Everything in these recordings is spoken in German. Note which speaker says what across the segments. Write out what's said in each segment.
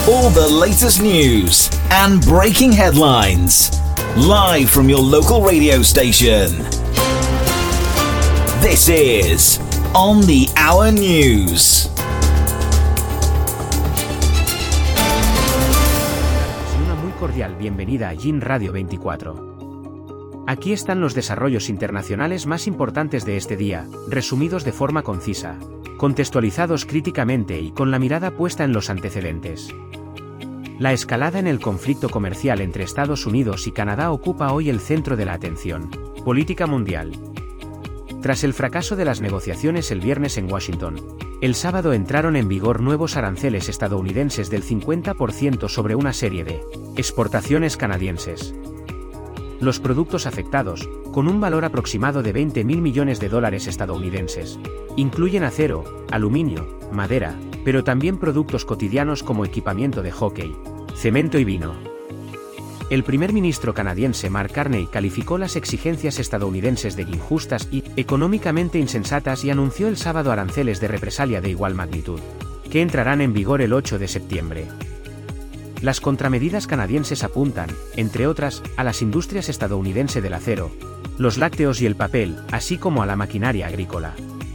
Speaker 1: All the latest news and breaking headlines, live from your local radio station. This is On the Hour News.
Speaker 2: Una muy cordial bienvenida a Yin Radio 24. Aquí están los desarrollos internacionales más importantes de este día, resumidos de forma concisa, contextualizados críticamente y con la mirada puesta en los antecedentes. La escalada en el conflicto comercial entre Estados Unidos y Canadá ocupa hoy el centro de la atención. Política mundial. Tras el fracaso de las negociaciones el viernes en Washington, el sábado entraron en vigor nuevos aranceles estadounidenses del 50% sobre una serie de exportaciones canadienses. Los productos afectados, con un valor aproximado de $20.000 millones estadounidenses, incluyen acero, aluminio, madera, pero también productos cotidianos como equipamiento de hockey, cemento y vino. El primer ministro canadiense Mark Carney calificó las exigencias estadounidenses de injustas y económicamente insensatas y anunció el sábado aranceles de represalia de igual magnitud, que entrarán en vigor el 8 de septiembre. Las contramedidas canadienses apuntan, entre otras, a las industrias estadounidenses del acero, los lácteos y el papel, así como a la maquinaria agrícola.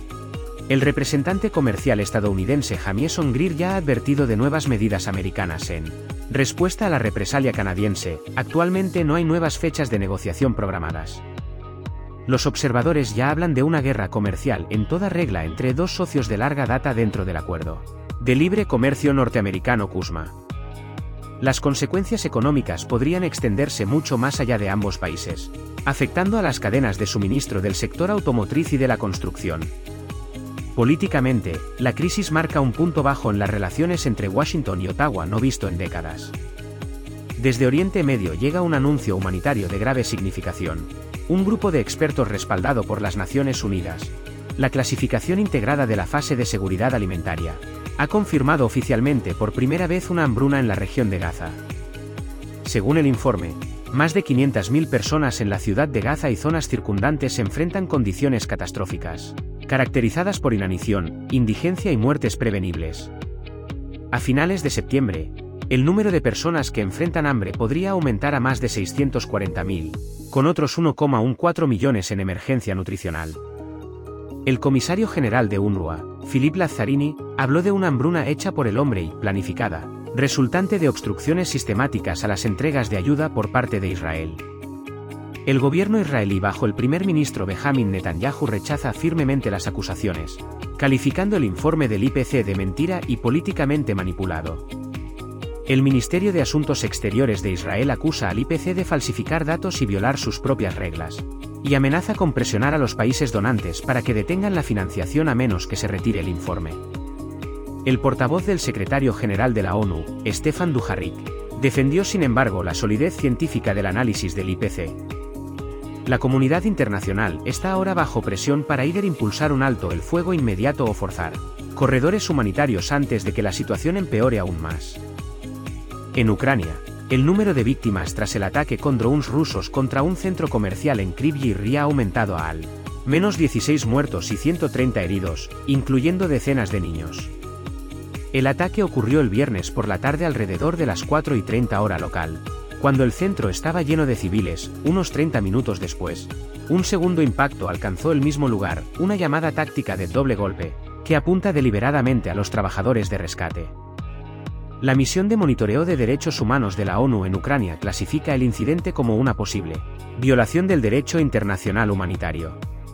Speaker 2: El representante comercial estadounidense Jamieson Greer ya ha advertido de nuevas medidas americanas en respuesta a la represalia canadiense. Actualmente no hay nuevas fechas de negociación programadas. Los observadores ya hablan de una guerra comercial en toda regla entre dos socios de larga data dentro del Acuerdo de Libre Comercio norteamericano CUSMA. Las consecuencias económicas podrían extenderse mucho más allá de ambos países, afectando a las cadenas de suministro del sector automotriz y de la construcción. Políticamente, la crisis marca un punto bajo en las relaciones entre Washington y Ottawa no visto en décadas. Desde Oriente Medio llega un anuncio humanitario de grave significación. Un grupo de expertos respaldado por las Naciones Unidas, la clasificación integrada de la fase de seguridad alimentaria, ha confirmado oficialmente por primera vez una hambruna en la región de Gaza. Según el informe, más de 500.000 personas en la ciudad de Gaza y zonas circundantes se enfrentan condiciones catastróficas, caracterizadas por inanición, indigencia y muertes prevenibles. A finales de septiembre, el número de personas que enfrentan hambre podría aumentar a más de 640.000, con otros 1,14 millones en emergencia nutricional. El comisario general de UNRWA, Philippe Lazzarini, habló de una hambruna hecha por el hombre y planificada, resultante de obstrucciones sistemáticas a las entregas de ayuda por parte de Israel. El gobierno israelí bajo el primer ministro Benjamin Netanyahu rechaza firmemente las acusaciones, calificando el informe del IPC de mentira y políticamente manipulado. El Ministerio de Asuntos Exteriores de Israel acusa al IPC de falsificar datos y violar sus propias reglas, y amenaza con presionar a los países donantes para que detengan la financiación a menos que se retire el informe. El portavoz del secretario general de la ONU, Stefan Dujarric, defendió sin embargo la solidez científica del análisis del IPC. La comunidad internacional está ahora bajo presión para impulsar un alto el fuego inmediato o forzar corredores humanitarios antes de que la situación empeore aún más. En Ucrania, el número de víctimas tras el ataque con drones rusos contra un centro comercial en Kryvyi Rih ha aumentado a al menos 16 muertos y 130 heridos, incluyendo decenas de niños. El ataque ocurrió el viernes por la tarde alrededor de las 4:30 hora local, cuando el centro estaba lleno de civiles. Unos 30 minutos después, un segundo impacto alcanzó el mismo lugar, una llamada táctica de doble golpe, que apunta deliberadamente a los trabajadores de rescate. La misión de monitoreo de derechos humanos de la ONU en Ucrania clasifica el incidente como una posible violación del derecho internacional humanitario.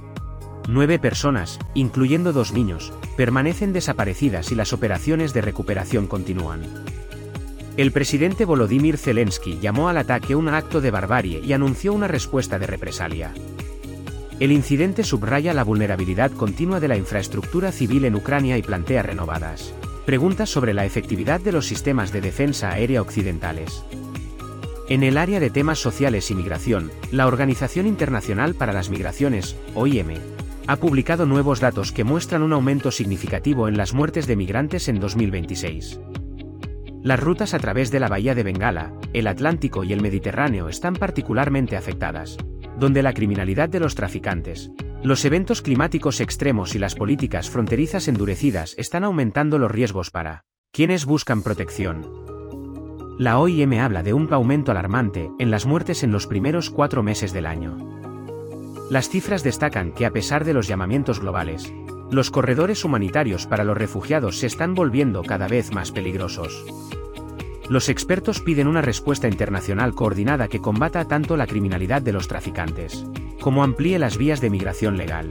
Speaker 2: 9 personas, incluyendo 2 niños, permanecen desaparecidas y las operaciones de recuperación continúan. El presidente Volodymyr Zelensky llamó al ataque un acto de barbarie y anunció una respuesta de represalia. El incidente subraya la vulnerabilidad continua de la infraestructura civil en Ucrania y plantea renovadas preguntas sobre la efectividad de los sistemas de defensa aérea occidentales. En el área de temas sociales y migración, la Organización Internacional para las Migraciones, OIM, ha publicado nuevos datos que muestran un aumento significativo en las muertes de migrantes en 2026. Las rutas a través de la Bahía de Bengala, el Atlántico y el Mediterráneo están particularmente afectadas, donde la criminalidad de los traficantes, los eventos climáticos extremos y las políticas fronterizas endurecidas están aumentando los riesgos para quienes buscan protección. La OIM habla de un aumento alarmante en las muertes en los primeros 4 meses del año. Las cifras destacan que a pesar de los llamamientos globales, los corredores humanitarios para los refugiados se están volviendo cada vez más peligrosos. Los expertos piden una respuesta internacional coordinada que combata tanto la criminalidad de los traficantes, como amplíe las vías de migración legal.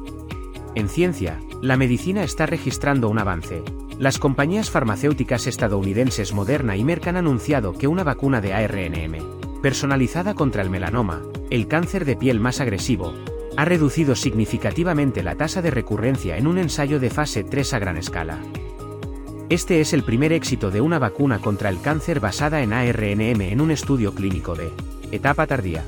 Speaker 2: En ciencia, la medicina está registrando un avance. Las compañías farmacéuticas estadounidenses Moderna y Merck han anunciado que una vacuna de ARNM, personalizada contra el melanoma, el cáncer de piel más agresivo, ha reducido significativamente la tasa de recurrencia en un ensayo de fase 3 a gran escala. Este es el primer éxito de una vacuna contra el cáncer basada en ARNM en un estudio clínico de etapa tardía.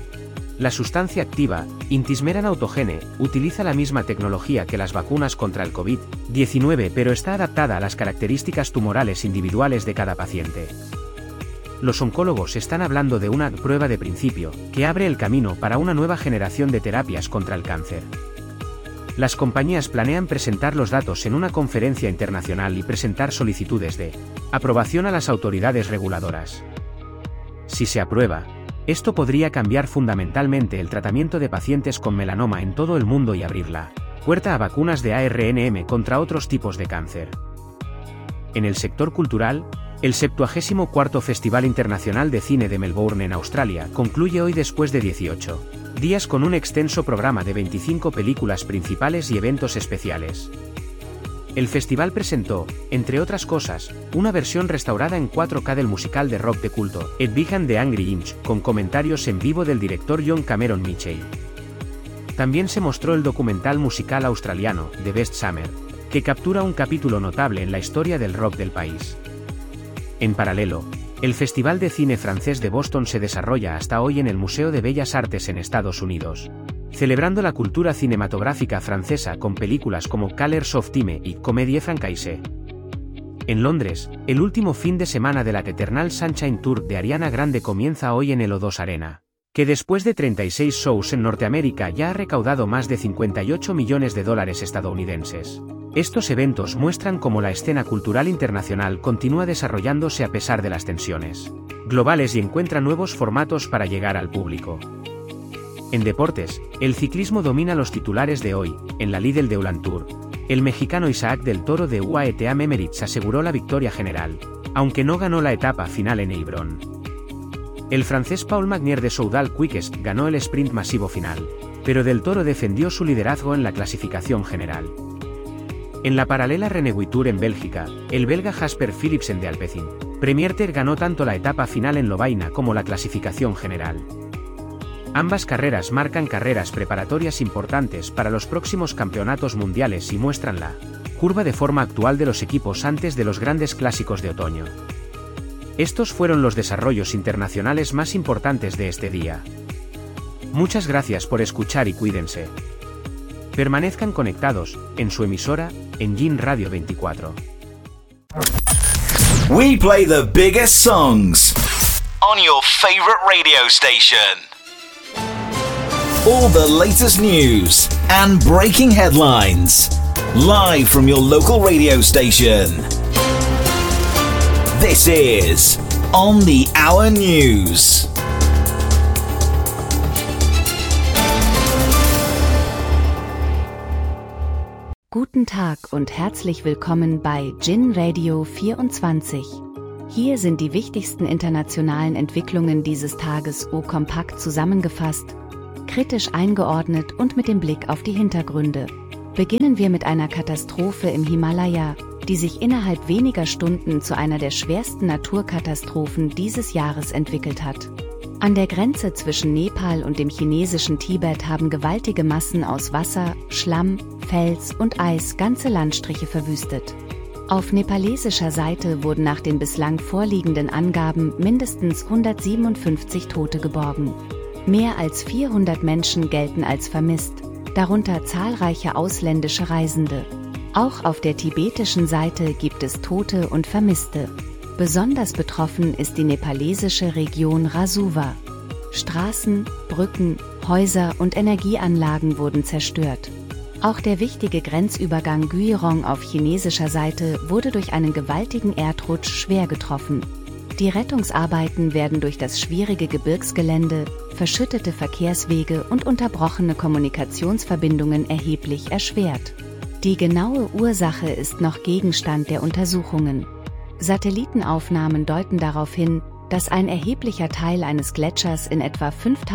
Speaker 2: La sustancia activa, Intismeran autogene, utiliza la misma tecnología que las vacunas contra el COVID-19, pero está adaptada a las características tumorales individuales de cada paciente. Los oncólogos están hablando de una prueba de principio, que abre el camino para una nueva generación de terapias contra el cáncer. Las compañías planean presentar los datos en una conferencia internacional y presentar solicitudes de aprobación a las autoridades reguladoras. Si se aprueba, esto podría cambiar fundamentalmente el tratamiento de pacientes con melanoma en todo el mundo y abrir la puerta a vacunas de ARNM contra otros tipos de cáncer. En el sector cultural, el 74º Festival Internacional de Cine de Melbourne en Australia concluye hoy después de 18 días con un extenso programa de 25 películas principales y eventos especiales. El festival presentó, entre otras cosas, una versión restaurada en 4K del musical de rock de culto, Ed Began de Angry Inch, con comentarios en vivo del director John Cameron Mitchell. También se mostró el documental musical australiano, The Best Summer, que captura un capítulo notable en la historia del rock del país. En paralelo, el Festival de Cine Francés de Boston se desarrolla hasta hoy en el Museo de Bellas Artes en Estados Unidos, celebrando la cultura cinematográfica francesa con películas como Colors of Time y Comédie Francaise. En Londres, el último fin de semana de la Eternal Sunshine Tour de Ariana Grande comienza hoy en el O2 Arena, que después de 36 shows en Norteamérica ya ha recaudado más de $58 millones estadounidenses. Estos eventos muestran cómo la escena cultural internacional continúa desarrollándose a pesar de las tensiones globales y encuentra nuevos formatos para llegar al público. En deportes, el ciclismo domina los titulares de hoy. En la Lidl de Ulan Tour, el mexicano Isaac del Toro de UAE Team Emirates aseguró la victoria general, aunque no ganó la etapa final en Heilbronn. El francés Paul Magnier de Soudal Quickstep ganó el sprint masivo final, pero del Toro defendió su liderazgo en la clasificación general. En la paralela Renewed Tour en Bélgica, el belga Jasper Philipsen de Alpecin Premierter ganó tanto la etapa final en Lovaina como la clasificación general. Ambas carreras marcan carreras preparatorias importantes para los próximos campeonatos mundiales y muestran la curva de forma actual de los equipos antes de los grandes clásicos de otoño. Estos fueron los desarrollos internacionales más importantes de este día. Muchas gracias por escuchar y cuídense. Permanezcan conectados en su emisora, Engine Radio 24.
Speaker 1: We play the biggest songs on your favorite radio station. All the latest news and breaking headlines, live from your local radio station. This is On the Hour News.
Speaker 3: Guten Tag und herzlich willkommen bei Gin Radio 24. Hier sind die wichtigsten internationalen Entwicklungen dieses Tages kompakt zusammengefasst, kritisch eingeordnet und mit dem Blick auf die Hintergründe. Beginnen wir mit einer Katastrophe im Himalaya, die sich innerhalb weniger Stunden zu einer der schwersten Naturkatastrophen dieses Jahres entwickelt hat. An der Grenze zwischen Nepal und dem chinesischen Tibet haben gewaltige Massen aus Wasser, Schlamm, Fels und Eis ganze Landstriche verwüstet. Auf nepalesischer Seite wurden nach den bislang vorliegenden Angaben mindestens 157 Tote geborgen. Mehr als 400 Menschen gelten als vermisst, darunter zahlreiche ausländische Reisende. Auch auf der tibetischen Seite gibt es Tote und Vermisste. Besonders betroffen ist die nepalesische Region Rasuwa. Straßen, Brücken, Häuser und Energieanlagen wurden zerstört. Auch der wichtige Grenzübergang Gyirong auf chinesischer Seite wurde durch einen gewaltigen Erdrutsch schwer getroffen. Die Rettungsarbeiten werden durch das schwierige Gebirgsgelände, verschüttete Verkehrswege und unterbrochene Kommunikationsverbindungen erheblich erschwert. Die genaue Ursache ist noch Gegenstand der Untersuchungen. Satellitenaufnahmen deuten darauf hin, dass ein erheblicher Teil eines Gletschers in etwa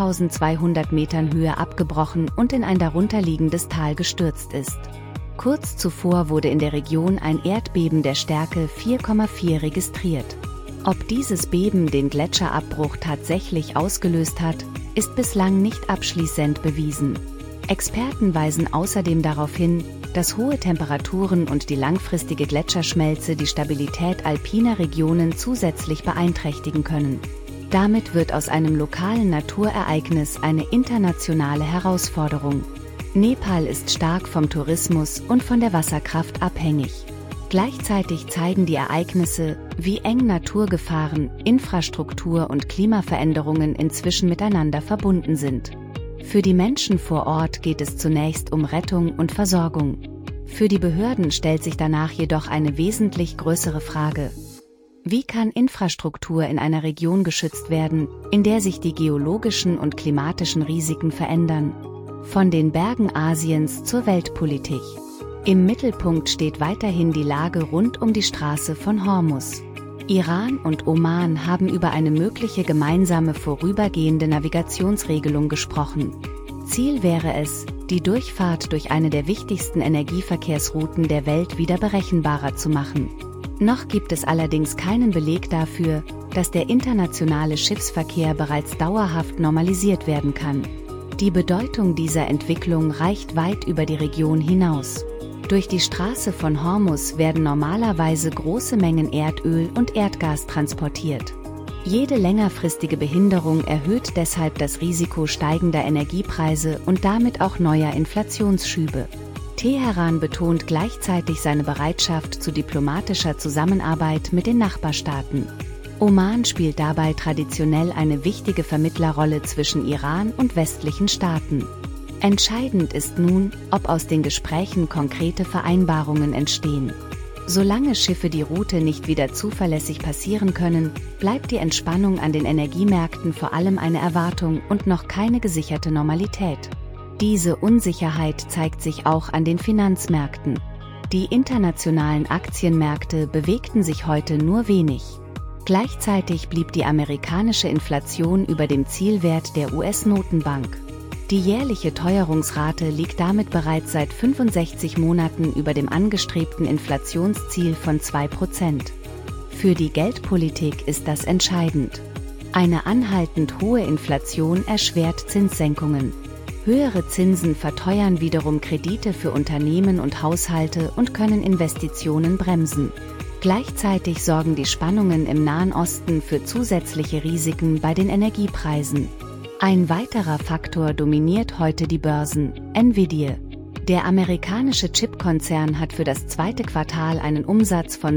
Speaker 3: 5200 Metern Höhe abgebrochen und in ein darunterliegendes Tal gestürzt ist. Kurz zuvor wurde in der Region ein Erdbeben der Stärke 4,4 registriert. Ob dieses Beben den Gletscherabbruch tatsächlich ausgelöst hat, ist bislang nicht abschließend bewiesen. Experten weisen außerdem darauf hin, dass hohe Temperaturen und die langfristige Gletscherschmelze die Stabilität alpiner Regionen zusätzlich beeinträchtigen können. Damit wird aus einem lokalen Naturereignis eine internationale Herausforderung. Nepal ist stark vom Tourismus und von der Wasserkraft abhängig. Gleichzeitig zeigen die Ereignisse, wie eng Naturgefahren, Infrastruktur und Klimaveränderungen inzwischen miteinander verbunden sind. Für die Menschen vor Ort geht es zunächst um Rettung und Versorgung. Für die Behörden stellt sich danach jedoch eine wesentlich größere Frage. Wie kann Infrastruktur in einer Region geschützt werden, in der sich die geologischen und klimatischen Risiken verändern? Von den Bergen Asiens zur Weltpolitik. Im Mittelpunkt steht weiterhin die Lage rund um die Straße von Hormuz. Iran und Oman haben über eine mögliche gemeinsame vorübergehende Navigationsregelung gesprochen. Ziel wäre es, die Durchfahrt durch eine der wichtigsten Energieverkehrsrouten der Welt wieder berechenbarer zu machen. Noch gibt es allerdings keinen Beleg dafür, dass der internationale Schiffsverkehr bereits dauerhaft normalisiert werden kann. Die Bedeutung dieser Entwicklung reicht weit über die Region hinaus. Durch die Straße von Hormuz werden normalerweise große Mengen Erdöl und Erdgas transportiert. Jede längerfristige Behinderung erhöht deshalb das Risiko steigender Energiepreise und damit auch neuer Inflationsschübe. Teheran betont gleichzeitig seine Bereitschaft zu diplomatischer Zusammenarbeit mit den Nachbarstaaten. Oman spielt dabei traditionell eine wichtige Vermittlerrolle zwischen Iran und westlichen Staaten. Entscheidend ist nun, ob aus den Gesprächen konkrete Vereinbarungen entstehen. Solange Schiffe die Route nicht wieder zuverlässig passieren können, bleibt die Entspannung an den Energiemärkten vor allem eine Erwartung und noch keine gesicherte Normalität. Diese Unsicherheit zeigt sich auch an den Finanzmärkten. Die internationalen Aktienmärkte bewegten sich heute nur wenig. Gleichzeitig blieb die amerikanische Inflation über dem Zielwert der US-Notenbank. Die jährliche Teuerungsrate liegt damit bereits seit 65 Monaten über dem angestrebten Inflationsziel von 2%. Für die Geldpolitik ist das entscheidend. Eine anhaltend hohe Inflation erschwert Zinssenkungen. Höhere Zinsen verteuern wiederum Kredite für Unternehmen und Haushalte und können Investitionen bremsen. Gleichzeitig sorgen die Spannungen im Nahen Osten für zusätzliche Risiken bei den Energiepreisen. Ein weiterer Faktor dominiert heute die Börsen, Nvidia. Der amerikanische Chipkonzern hat für das zweite Quartal einen Umsatz von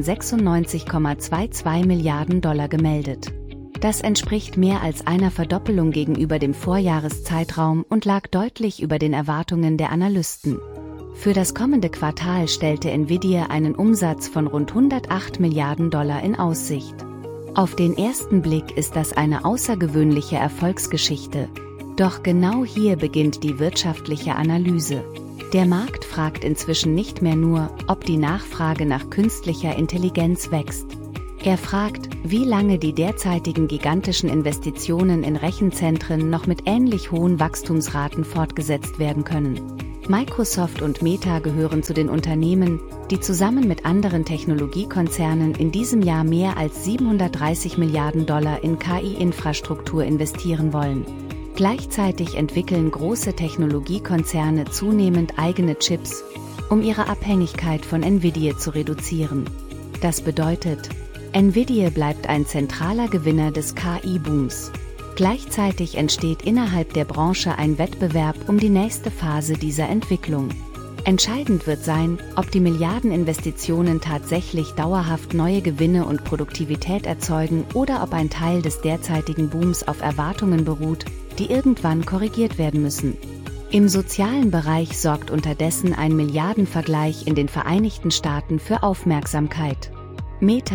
Speaker 3: 96,22 Milliarden $ gemeldet. Das entspricht mehr als einer Verdoppelung gegenüber dem Vorjahreszeitraum und lag deutlich über den Erwartungen der Analysten. Für das kommende Quartal stellte Nvidia einen Umsatz von rund 108 Milliarden $ in Aussicht. Auf den ersten Blick ist das eine außergewöhnliche Erfolgsgeschichte. Doch genau hier beginnt die wirtschaftliche Analyse. Der Markt fragt inzwischen nicht mehr nur, ob die Nachfrage nach künstlicher Intelligenz wächst. Er fragt, wie lange die derzeitigen gigantischen Investitionen in Rechenzentren noch mit ähnlich hohen Wachstumsraten fortgesetzt werden können. Microsoft und Meta gehören zu den Unternehmen, die zusammen mit anderen Technologiekonzernen in diesem Jahr mehr als 730 Milliarden $ in KI-Infrastruktur investieren wollen. Gleichzeitig entwickeln große Technologiekonzerne zunehmend eigene Chips, um ihre Abhängigkeit von Nvidia zu reduzieren. Das bedeutet, Nvidia bleibt ein zentraler Gewinner des KI-Booms. Gleichzeitig entsteht innerhalb der Branche ein Wettbewerb um die nächste Phase dieser Entwicklung. Entscheidend wird sein, ob die Milliardeninvestitionen tatsächlich dauerhaft neue Gewinne und Produktivität erzeugen oder ob ein Teil des derzeitigen Booms auf Erwartungen beruht, die irgendwann korrigiert werden müssen. Im sozialen Bereich sorgt unterdessen ein Milliardenvergleich in den Vereinigten Staaten für Aufmerksamkeit. Meta,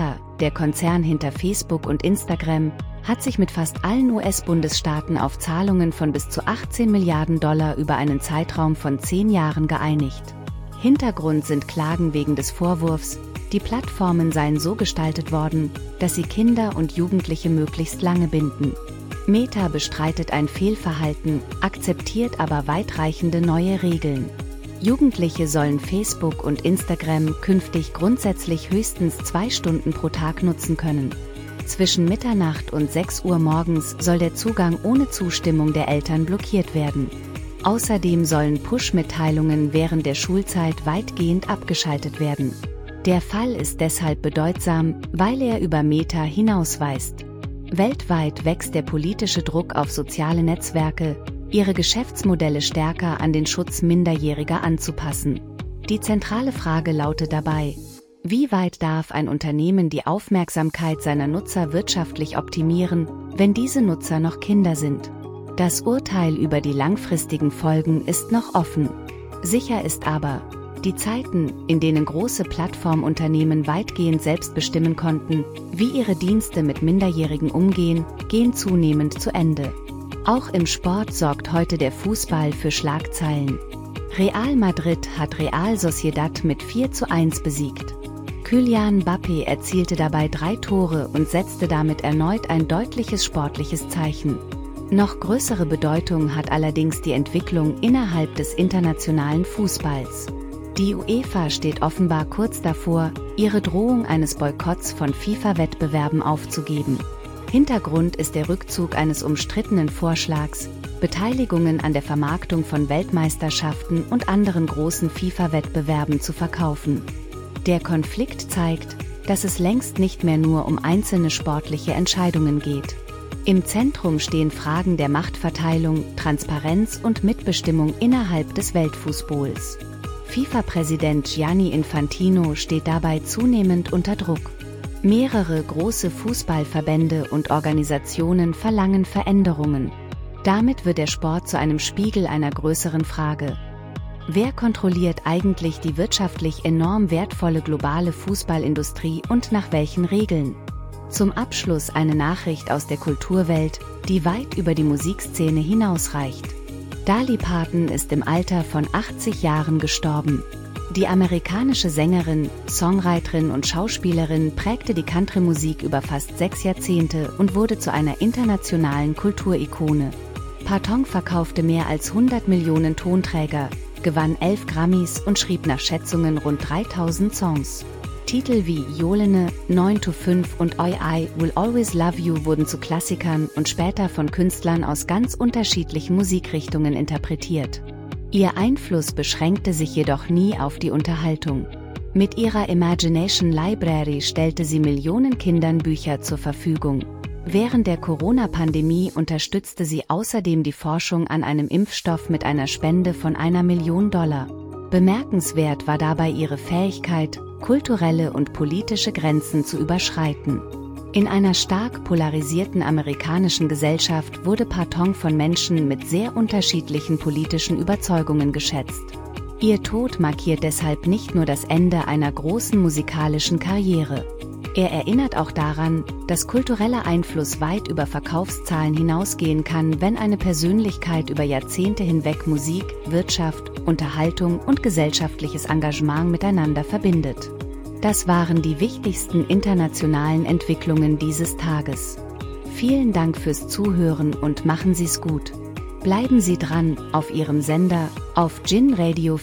Speaker 3: der Konzern hinter Facebook und Instagram, hat sich mit fast allen US-Bundesstaaten auf Zahlungen von bis zu 18 Milliarden $ über einen Zeitraum von 10 Jahren geeinigt. Hintergrund sind Klagen wegen des Vorwurfs, die Plattformen seien so gestaltet worden, dass sie Kinder und Jugendliche möglichst lange binden. Meta bestreitet ein Fehlverhalten, akzeptiert aber weitreichende neue Regeln. Jugendliche sollen Facebook und Instagram künftig grundsätzlich höchstens 2 Stunden pro Tag nutzen können. Zwischen Mitternacht und 6 Uhr morgens soll der Zugang ohne Zustimmung der Eltern blockiert werden. Außerdem sollen Push-Mitteilungen während der Schulzeit weitgehend abgeschaltet werden. Der Fall ist deshalb bedeutsam, weil er über Meta hinausweist. Weltweit wächst der politische Druck auf soziale Netzwerke, ihre Geschäftsmodelle stärker an den Schutz Minderjähriger anzupassen. Die zentrale Frage lautet dabei: Wie weit darf ein Unternehmen die Aufmerksamkeit seiner Nutzer wirtschaftlich optimieren, wenn diese Nutzer noch Kinder sind? Das Urteil über die langfristigen Folgen ist noch offen. Sicher ist aber, die Zeiten, in denen große Plattformunternehmen weitgehend selbst bestimmen konnten, wie ihre Dienste mit Minderjährigen umgehen, gehen zunehmend zu Ende. Auch im Sport sorgt heute der Fußball für Schlagzeilen. Real Madrid hat Real Sociedad mit 4:1 besiegt. Kylian Mbappé erzielte dabei 3 Tore und setzte damit erneut ein deutliches sportliches Zeichen. Noch größere Bedeutung hat allerdings die Entwicklung innerhalb des internationalen Fußballs. Die UEFA steht offenbar kurz davor, ihre Drohung eines Boykotts von FIFA-Wettbewerben aufzugeben. Hintergrund ist der Rückzug eines umstrittenen Vorschlags, Beteiligungen an der Vermarktung von Weltmeisterschaften und anderen großen FIFA-Wettbewerben zu verkaufen. Der Konflikt zeigt, dass es längst nicht mehr nur um einzelne sportliche Entscheidungen geht. Im Zentrum stehen Fragen der Machtverteilung, Transparenz und Mitbestimmung innerhalb des Weltfußballs. FIFA-Präsident Gianni Infantino steht dabei zunehmend unter Druck. Mehrere große Fußballverbände und Organisationen verlangen Veränderungen. Damit wird der Sport zu einem Spiegel einer größeren Frage. Wer kontrolliert eigentlich die wirtschaftlich enorm wertvolle globale Fußballindustrie und nach welchen Regeln? Zum Abschluss eine Nachricht aus der Kulturwelt, die weit über die Musikszene hinausreicht. Dolly Parton ist im Alter von 80 Jahren gestorben. Die amerikanische Sängerin, Songwriterin und Schauspielerin prägte die Country-Musik über fast 6 Jahrzehnte und wurde zu einer internationalen Kulturikone. Parton verkaufte mehr als 100 Millionen Tonträger, gewann 11 Grammys und schrieb nach Schätzungen rund 3000 Songs. Titel wie Jolene, 9 to 5 und I Will Always Love You wurden zu Klassikern und später von Künstlern aus ganz unterschiedlichen Musikrichtungen interpretiert. Ihr Einfluss beschränkte sich jedoch nie auf die Unterhaltung. Mit ihrer Imagination Library stellte sie Millionen Kindern Bücher zur Verfügung. Während der Corona-Pandemie unterstützte sie außerdem die Forschung an einem Impfstoff mit einer Spende von $1 Million. Bemerkenswert war dabei ihre Fähigkeit, kulturelle und politische Grenzen zu überschreiten. In einer stark polarisierten amerikanischen Gesellschaft wurde Parton von Menschen mit sehr unterschiedlichen politischen Überzeugungen geschätzt. Ihr Tod markiert deshalb nicht nur das Ende einer großen musikalischen Karriere. Er erinnert auch daran, dass kultureller Einfluss weit über Verkaufszahlen hinausgehen kann, wenn eine Persönlichkeit über Jahrzehnte hinweg Musik, Wirtschaft, Unterhaltung und gesellschaftliches Engagement miteinander verbindet. Das waren die wichtigsten internationalen Entwicklungen dieses Tages. Vielen Dank fürs Zuhören und machen Sie's gut. Bleiben Sie dran auf Ihrem Sender auf Gin Radio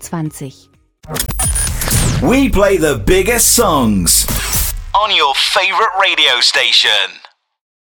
Speaker 3: 24.
Speaker 1: We play the biggest songs on your favorite radio station.